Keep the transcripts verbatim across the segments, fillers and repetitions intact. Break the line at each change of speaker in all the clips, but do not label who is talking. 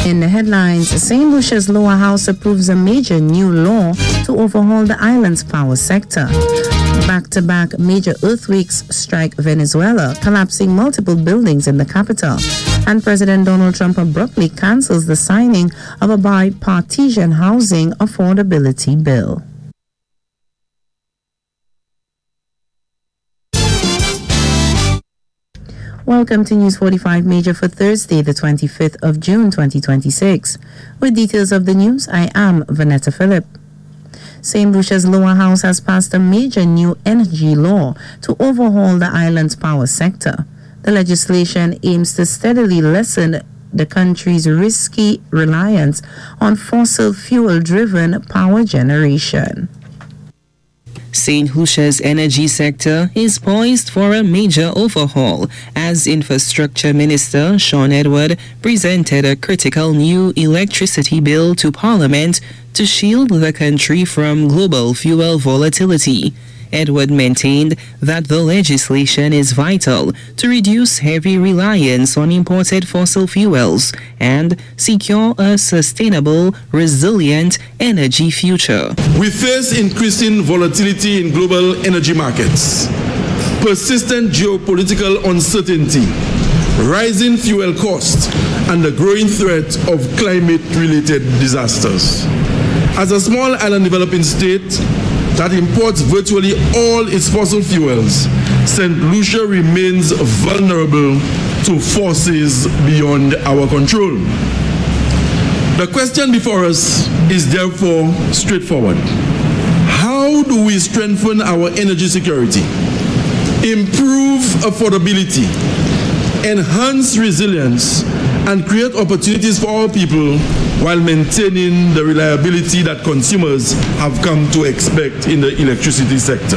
In the headlines, Saint Lucia's lower house approves a major new law to overhaul the island's power sector. Back-to-back major earthquakes strike Venezuela, collapsing multiple buildings in the capital. And President Donald Trump abruptly cancels the signing of a bipartisan housing affordability bill. Welcome to News forty-five Major for Thursday, the twenty-fifth of June, twenty twenty-six. With details of the news, I am Vanetta Phillip. Saint Lucia's lower house has passed a major new energy law to overhaul the island's power sector. The legislation aims to steadily lessen the country's risky reliance on fossil fuel-driven power generation.
Saint Lucia's energy sector is poised for a major overhaul as Infrastructure Minister Shawn Edward presented a critical new electricity bill to Parliament to shield the country from global fuel volatility. Edward maintained that the legislation is vital to reduce heavy reliance on imported fossil fuels and secure a sustainable, resilient energy future.
We face increasing volatility in global energy markets, persistent geopolitical uncertainty, rising fuel costs, and the growing threat of climate-related disasters. As a small island developing state that imports virtually all its fossil fuels, Saint Lucia remains vulnerable to forces beyond our control. The question before us is therefore straightforward. How do we strengthen our energy security, improve affordability, enhance resilience, and create opportunities for our people while maintaining the reliability that consumers have come to expect in the electricity sector?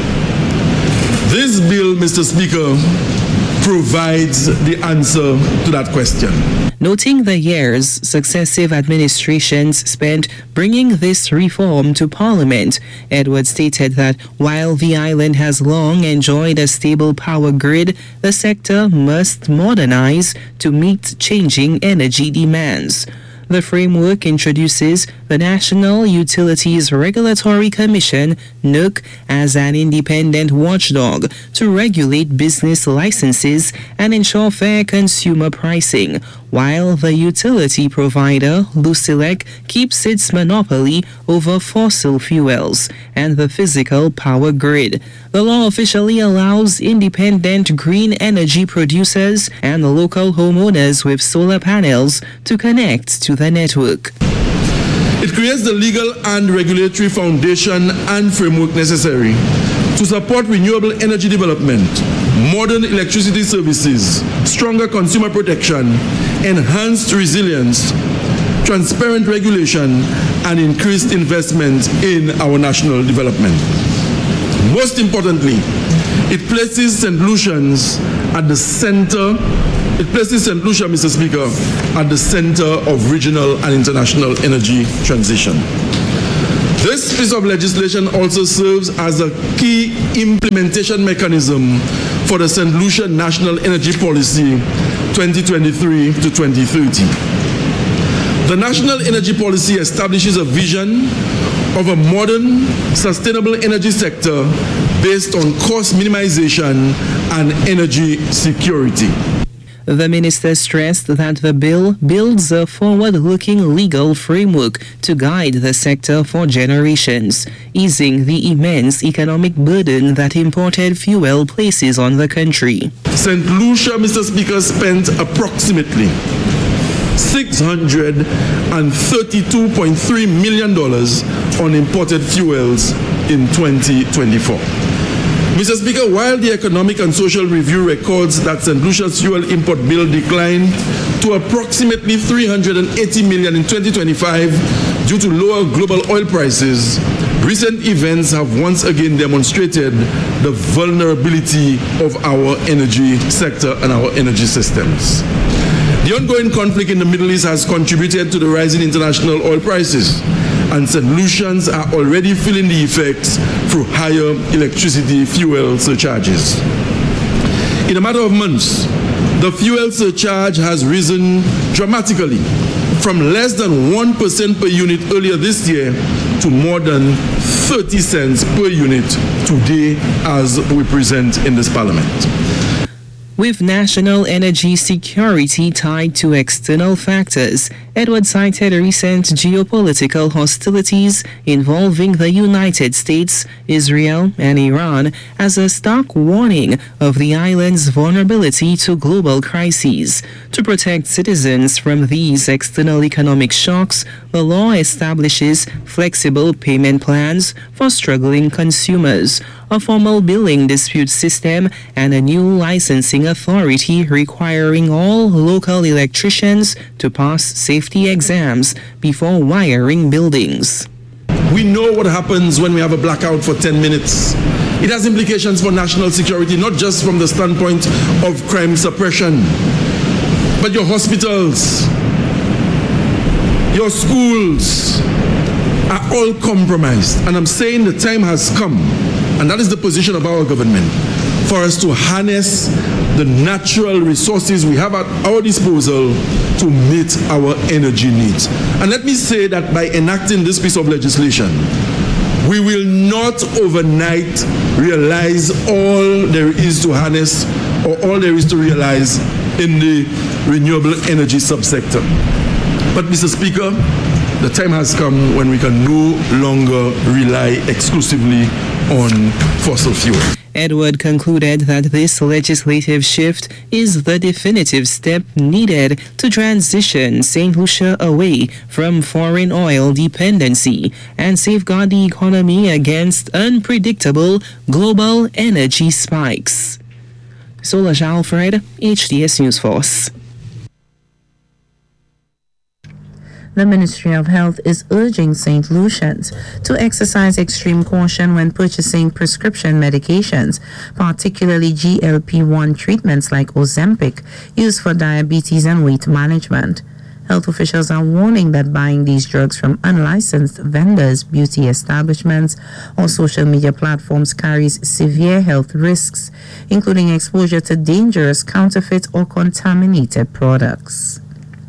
This bill, Mister Speaker, provides the answer to that question.
Noting the years successive administrations spent bringing this reform to Parliament, Edward stated that while the island has long enjoyed a stable power grid, the sector must modernize to meet changing energy demands. The framework introduces the National Utilities Regulatory Commission, N U C, as an independent watchdog to regulate business licenses and ensure fair consumer pricing, while the utility provider, Lucilec, keeps its monopoly over fossil fuels and the physical power grid. The law officially allows independent green energy producers and local homeowners with solar panels to connect to the network.
It creates the legal and regulatory foundation and framework necessary to support renewable energy development, modern electricity services, stronger consumer protection, enhanced resilience, transparent regulation, and increased investment in our national development. Most importantly, it places Saint Lucians at the center It places Saint Lucia, Mister Speaker, at the center of regional and international energy transition. This piece of legislation also serves as a key implementation mechanism for the Saint Lucia National Energy Policy twenty twenty-three to twenty thirty. The National Energy Policy establishes a vision of a modern, sustainable energy sector based on cost minimization and energy security.
The minister stressed that the bill builds a forward-looking legal framework to guide the sector for generations, easing the immense economic burden that imported fuel places on the country.
Saint Lucia, Mister Speaker, spent approximately six hundred thirty-two point three million dollars on imported fuels in twenty twenty-four. Mister Speaker, while the Economic and Social Review records that Saint Lucia's fuel import bill declined to approximately three hundred eighty million dollars in twenty twenty-five due to lower global oil prices, recent events have once again demonstrated the vulnerability of our energy sector and our energy systems. The ongoing conflict in the Middle East has contributed to the rising international oil prices, and Saint Lucians are already feeling the effects through higher electricity fuel surcharges. In a matter of months, The fuel surcharge has risen dramatically from less than one percent per unit earlier this year to more than thirty cents per unit today as we present in this parliament.
With national energy security tied to external factors, Edward cited recent geopolitical hostilities involving the United States, Israel, and Iran as a stark warning of the island's vulnerability to global crises. To protect citizens from these external economic shocks, the law establishes flexible payment plans for struggling consumers, a formal billing dispute system, and a new licensing authority requiring all local electricians to pass safety exams before wiring buildings.
We know what happens when we have a blackout for ten minutes. It has implications for national security, not just from the standpoint of crime suppression, but your hospitals, your schools are all compromised. And I'm saying the time has come, and that is the position of our government, for us to harness the natural resources we have at our disposal to meet our energy needs. And let me say that by enacting this piece of legislation, we will not overnight realize all there is to harness or all there is to realize in the renewable energy subsector. But Mister Speaker, the time has come when we can no longer rely exclusively on fossil fuel.
Edward concluded that this legislative shift is the definitive step needed to transition Saint Lucia away from foreign oil dependency and safeguard the economy against unpredictable global energy spikes. Solange Alfred, H D S News Force.
The Ministry of Health is urging Saint Lucians to exercise extreme caution when purchasing prescription medications, particularly G L P one treatments like Ozempic, used for diabetes and weight management. Health officials are warning that buying these drugs from unlicensed vendors, beauty establishments, or social media platforms carries severe health risks, including exposure to dangerous counterfeit or contaminated products.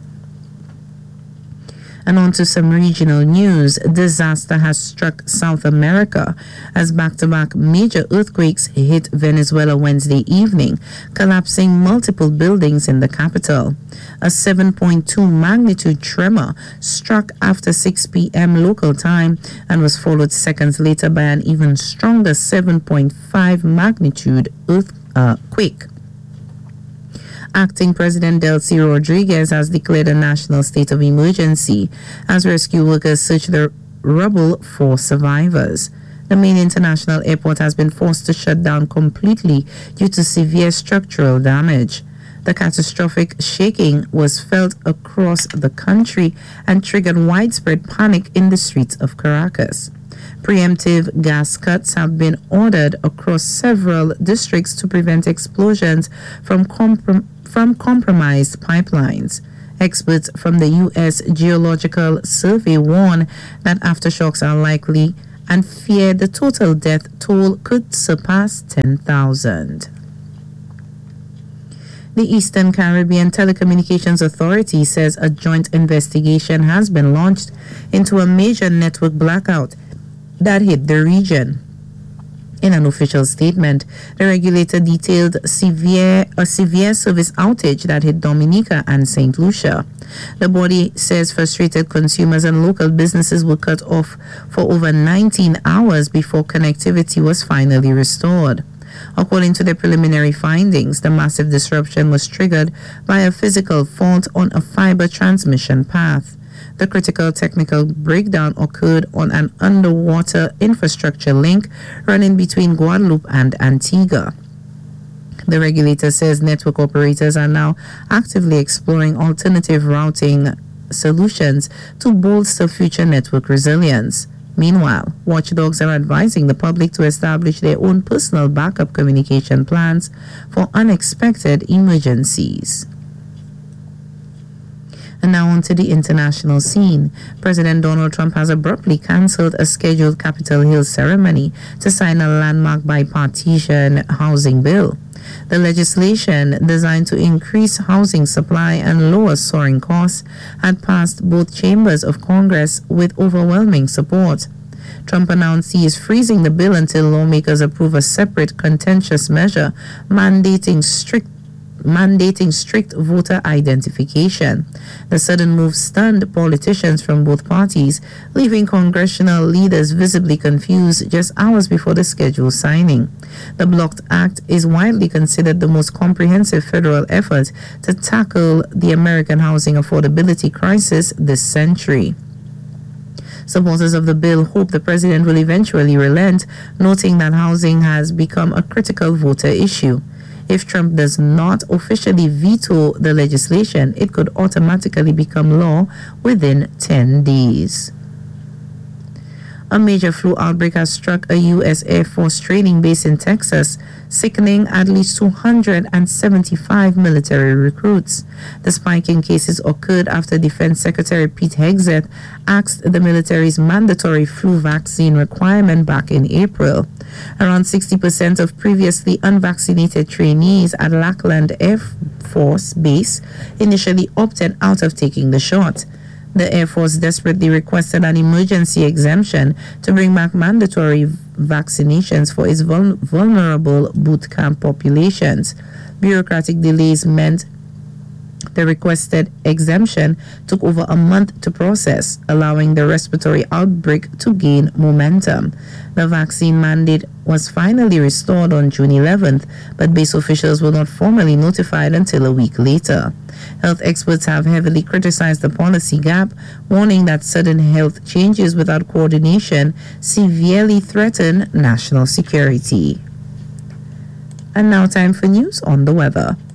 And on to some regional news. Disaster has struck South America as back-to-back major earthquakes hit Venezuela Wednesday evening, collapsing multiple buildings in the capital. A seven point two magnitude tremor struck after six p.m. local time and was followed seconds later by an even stronger seven point five magnitude earthquake. Acting President Delcy Rodriguez has declared a national state of emergency as rescue workers search the rubble for survivors. The main international airport has been forced to shut down completely due to severe structural damage. The catastrophic shaking was felt across the country and triggered widespread panic in the streets of Caracas. Preemptive gas cuts have been ordered across several districts to prevent explosions from comprom- from compromised pipelines. Experts from the U S Geological Survey warn that aftershocks are likely and fear the total death toll could surpass ten thousand. The Eastern Caribbean Telecommunications Authority says a joint investigation has been launched into a major network blackout that hit the region. In an official statement, the regulator detailed severe a severe service outage that hit Dominica and Saint Lucia. The body says frustrated consumers and local businesses were cut off for over nineteen hours before connectivity was finally restored. According to the preliminary findings, the massive disruption was triggered by a physical fault on a fiber transmission path. The critical technical breakdown occurred on an underwater infrastructure link running between Guadeloupe and Antigua. The regulator says network operators are now actively exploring alternative routing solutions to bolster future network resilience. Meanwhile, watchdogs are advising the public to establish their own personal backup communication plans for unexpected emergencies. And now on to the international scene. President Donald Trump has abruptly cancelled a scheduled Capitol Hill ceremony to sign a landmark bipartisan housing bill. The legislation, designed to increase housing supply and lower soaring costs, had passed both chambers of Congress with overwhelming support. Trump announced he is freezing the bill until lawmakers approve a separate contentious measure mandating strict mandating strict voter identification. The sudden move stunned politicians from both parties, leaving congressional leaders visibly confused just hours before the scheduled signing. The blocked act is widely considered the most comprehensive federal effort to tackle the American housing affordability crisis this century. Supporters of the bill hope the president will eventually relent, noting that housing has become a critical voter issue. If Trump does not officially veto the legislation, it could automatically become law within ten days. A major flu outbreak has struck a U S Air Force training base in Texas, sickening at least two hundred seventy-five military recruits. The spike in cases occurred after Defense Secretary Pete Hegseth asked the military's mandatory flu vaccine requirement back in April. Around sixty percent of previously unvaccinated trainees at Lackland Air Force Base initially opted out of taking the shot. The Air Force desperately requested an emergency exemption to bring back mandatory vaccinations for its vul- vulnerable boot camp populations. Bureaucratic delays meant the requested exemption took over a month to process, allowing the respiratory outbreak to gain momentum. The vaccine mandate was finally restored on June eleventh, but base officials were not formally notified until a week later. Health experts have heavily criticized the policy gap, warning that sudden health changes without coordination severely threaten national security. And now time for news on the weather.